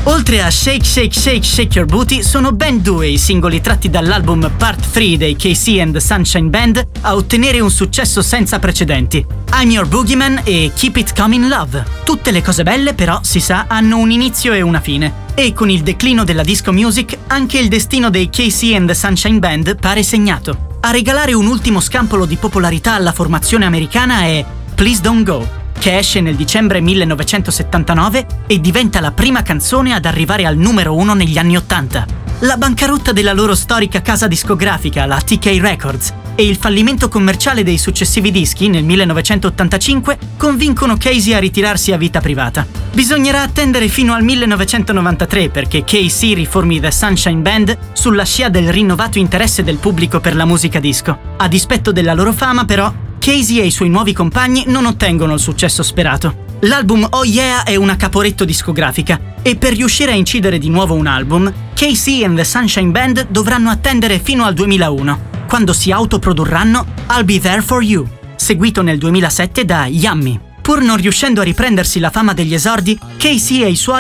Oltre a Shake Shake Shake Shake Your Booty, sono ben due i singoli tratti dall'album Part 3 dei KC and the Sunshine Band a ottenere un successo senza precedenti. I'm Your Boogeyman e Keep It Coming Love. Tutte le cose belle, però, si sa, hanno un inizio e una fine. E con il declino della disco music, anche il destino dei KC and the Sunshine Band pare segnato. A regalare un ultimo scampolo di popolarità alla formazione americana è Please Don't Go, che esce nel dicembre 1979 e diventa la prima canzone ad arrivare al numero 1 negli anni 80. La bancarotta della loro storica casa discografica, la TK Records, e il fallimento commerciale dei successivi dischi nel 1985 convincono Casey a ritirarsi a vita privata. Bisognerà attendere fino al 1993 perché Casey riformi The Sunshine Band sulla scia del rinnovato interesse del pubblico per la musica disco. A dispetto della loro fama, però, Casey e i suoi nuovi compagni non ottengono il successo sperato. L'album Oh Yeah è una caporetto discografica e per riuscire a incidere di nuovo un album, Casey and the Sunshine Band dovranno attendere fino al 2001, quando si autoprodurranno I'll Be There For You, seguito nel 2007 da Yummy. Pur non riuscendo a riprendersi la fama degli esordi, Casey e i suoi